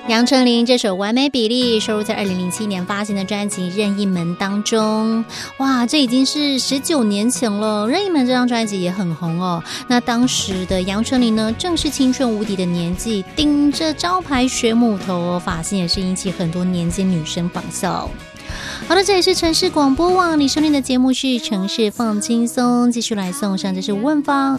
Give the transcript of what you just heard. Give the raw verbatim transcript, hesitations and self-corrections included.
杨丞琳这首《完美比例》收录在二零零七年发行的专辑《任意门》当中。哇，这已经是十九年前了，《任意门》这张专辑也很红哦。那当时的杨丞琳呢，正是青春无敌的年纪，顶着招牌学母头哦，发型也是引起很多年轻女生仿效。好的，这里是城市广播网，你收听的节目是城市放轻松，继续来送上这是问方